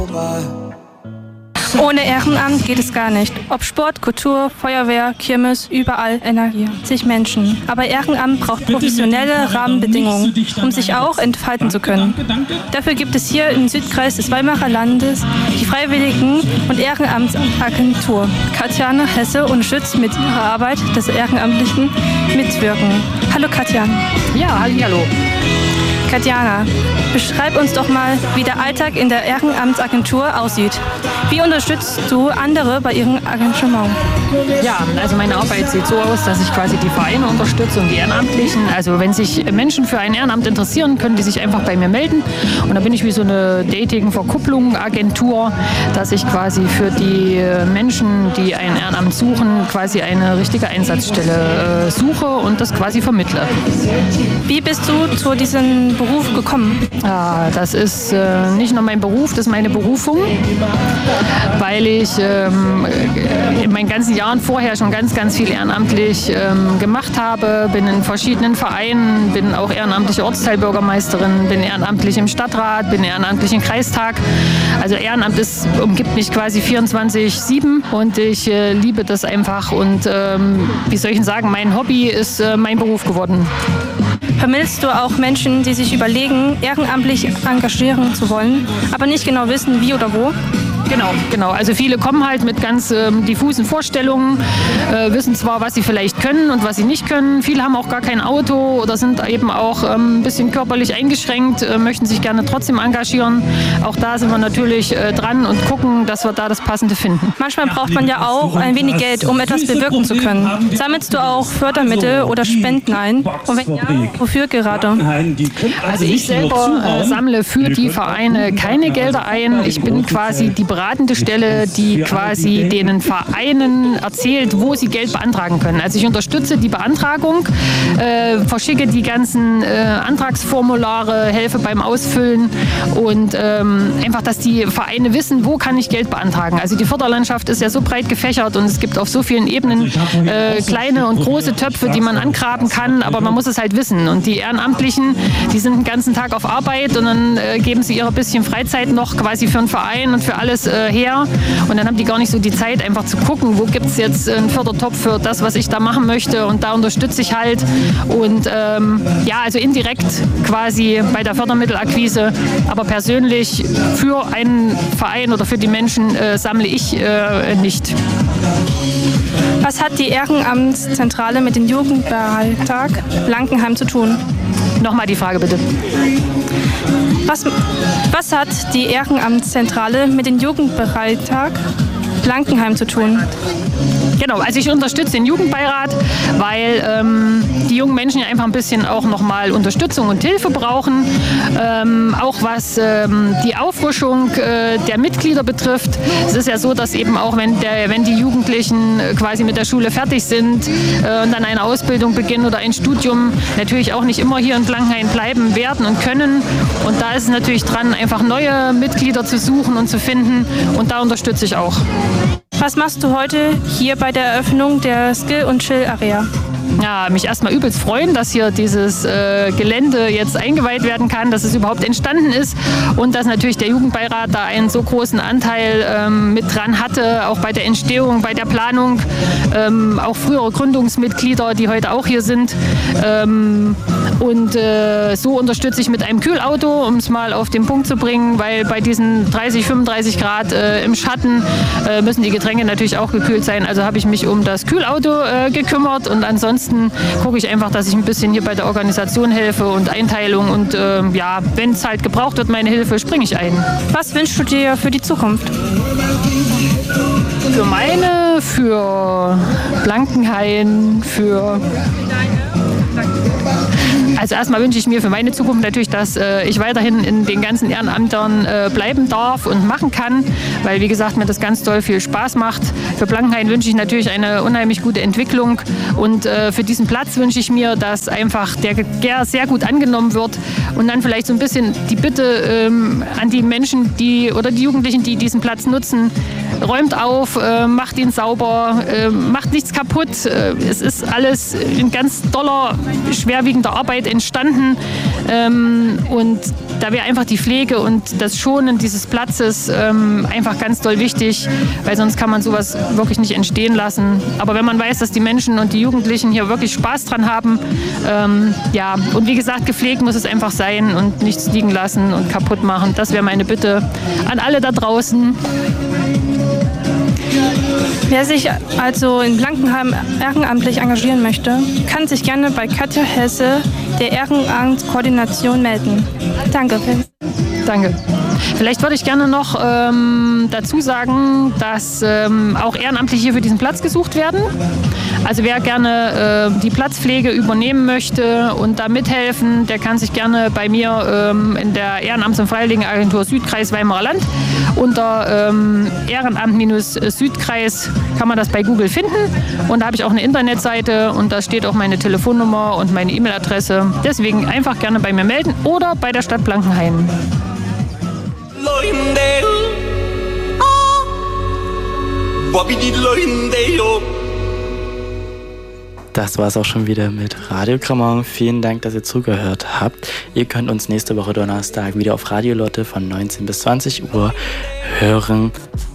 Ohne Ehrenamt geht es gar nicht. Ob Sport, Kultur, Feuerwehr, Kirmes, überall engagieren sich Menschen. Aber Ehrenamt braucht professionelle Rahmenbedingungen, um sich auch entfalten zu können. Dafür gibt es hier im Südkreis des Weimarer Landes die Freiwilligen- und Ehrenamtsagentur. Katjana Hesse unterstützt mit ihrer Arbeit des ehrenamtlichen Mitwirken. Hallo Katjana. Ja, hallo. Katjana, beschreib uns doch mal, wie der Alltag in der Ehrenamtsagentur aussieht. Wie unterstützt du andere bei ihrem Engagement? Ja, also meine Arbeit sieht so aus, dass ich quasi die Vereine unterstütze und die Ehrenamtlichen. Also wenn sich Menschen für ein Ehrenamt interessieren, können die sich einfach bei mir melden. Und da bin ich wie so eine Dating-Verkupplung-Agentur, dass ich quasi für die Menschen, die ein Ehrenamt suchen, quasi eine richtige Einsatzstelle suche und das quasi vermittle. Wie bist du zu diesem Beruf gekommen? Ja, das ist nicht nur mein Beruf, das ist meine Berufung, weil ich in meinen ganzen Jahren vorher schon ganz viel ehrenamtlich gemacht habe, bin in verschiedenen Vereinen, bin auch ehrenamtliche Ortsteilbürgermeisterin, bin ehrenamtlich im Stadtrat, bin ehrenamtlich im Kreistag. Also Ehrenamt umgibt mich quasi 24/7 und ich liebe das einfach und wie soll ich denn sagen, mein Hobby ist mein Beruf geworden. Vermittelst du auch Menschen, die sich überlegen, ehrenamtlich engagieren zu wollen, aber nicht genau wissen, wie oder wo? Genau. Also viele kommen halt mit ganz diffusen Vorstellungen, wissen zwar, was sie vielleicht können und was sie nicht können. Viele haben auch gar kein Auto oder sind eben auch ein bisschen körperlich eingeschränkt, möchten sich gerne trotzdem engagieren. Auch da sind wir natürlich dran und gucken, dass wir da das Passende finden. Manchmal braucht man ja auch ein wenig Geld, um etwas bewirken zu können. Sammelst du auch Fördermittel oder Spenden ein? Und wenn ja, wofür gerade? Also ich selber sammle für die Vereine keine Gelder ein. Ich bin quasi die beratende Stelle, die quasi den Vereinen erzählt, wo sie Geld beantragen können. Also ich unterstütze die Beantragung, verschicke die ganzen Antragsformulare, helfe beim Ausfüllen und einfach, dass die Vereine wissen, wo kann ich Geld beantragen. Also die Förderlandschaft ist ja so breit gefächert und es gibt auf so vielen Ebenen kleine und große Töpfe, die man angraben kann, aber man muss es halt wissen. Und die Ehrenamtlichen, die sind den ganzen Tag auf Arbeit und dann geben sie ihre bisschen Freizeit noch quasi für einen Verein und für alles her und dann haben die gar nicht so die Zeit, einfach zu gucken, wo gibt es jetzt einen Fördertopf für das, was ich da machen möchte und da unterstütze ich halt und also indirekt quasi bei der Fördermittelakquise, aber persönlich für einen Verein oder für die Menschen sammle ich nicht. Was hat die Ehrenamtszentrale mit dem Jugendbeitrag Blankenheim zu tun? Nochmal die Frage bitte. Was hat die Ehrenamtszentrale mit dem Jugendbeitrag Blankenheim zu tun? Genau, also ich unterstütze den Jugendbeirat, weil die jungen Menschen ja einfach ein bisschen auch nochmal Unterstützung und Hilfe brauchen. Auch was die Auffrischung der Mitglieder betrifft. Es ist ja so, dass eben auch wenn die Jugendlichen quasi mit der Schule fertig sind und dann eine Ausbildung beginnen oder ein Studium, natürlich auch nicht immer hier in Blankenheim bleiben werden und können. Und da ist es natürlich dran, einfach neue Mitglieder zu suchen und zu finden. Und da unterstütze ich auch. Was machst du heute hier bei der Eröffnung der Skill- und Chill-Area? Ja, mich erstmal übelst freuen, dass hier dieses Gelände jetzt eingeweiht werden kann, dass es überhaupt entstanden ist und dass natürlich der Jugendbeirat da einen so großen Anteil mit dran hatte, auch bei der Entstehung, bei der Planung, auch frühere Gründungsmitglieder, die heute auch hier sind. So unterstütze ich mit einem Kühlauto, um es mal auf den Punkt zu bringen, weil bei diesen 30, 35 Grad im Schatten müssen die Getränke natürlich auch gekühlt sein. Also habe ich mich um das Kühlauto gekümmert und ansonsten gucke ich einfach, dass ich ein bisschen hier bei der Organisation helfe und Einteilung und wenn es halt gebraucht wird, meine Hilfe, springe ich ein. Was wünschst du dir für die Zukunft? Für Blankenhain, Also erstmal wünsche ich mir für meine Zukunft natürlich, dass ich weiterhin in den ganzen Ehrenämtern bleiben darf und machen kann, weil wie gesagt mir das ganz doll viel Spaß macht. Für Blankenhain wünsche ich natürlich eine unheimlich gute Entwicklung und für diesen Platz wünsche ich mir, dass einfach der sehr gut angenommen wird und dann vielleicht so ein bisschen die Bitte an die Menschen, die Jugendlichen, die diesen Platz nutzen, räumt auf, macht ihn sauber, macht nichts kaputt. Es ist alles in ganz doller, schwerwiegender Arbeit entstanden. Und da wäre einfach die Pflege und das Schonen dieses Platzes einfach ganz doll wichtig, weil sonst kann man sowas wirklich nicht entstehen lassen. Aber wenn man weiß, dass die Menschen und die Jugendlichen hier wirklich Spaß dran haben, ja, und wie gesagt, gepflegt muss es einfach sein und nichts liegen lassen und kaputt machen. Das wäre meine Bitte an alle da draußen. Wer sich also in Blankenheim ehrenamtlich engagieren möchte, kann sich gerne bei Katja Hesse der Ehrenamtskoordination melden. Danke. Danke. Vielleicht würde ich gerne noch dazu sagen, dass auch Ehrenamtliche hier für diesen Platz gesucht werden. Also wer gerne die Platzpflege übernehmen möchte und da mithelfen, der kann sich gerne bei mir in der Ehrenamts- und Freiwilligenagentur Südkreis Weimarer Land unter Ehrenamt-Südkreis kann man das bei Google finden. Und da habe ich auch eine Internetseite und da steht auch meine Telefonnummer und meine E-Mail-Adresse. Deswegen einfach gerne bei mir melden oder bei der Stadt Blankenheim. Das war es auch schon wieder mit Radio Kramon. Vielen Dank, dass ihr zugehört habt. Ihr könnt uns nächste Woche Donnerstag wieder auf Radio Lotte von 19 bis 20 Uhr hören.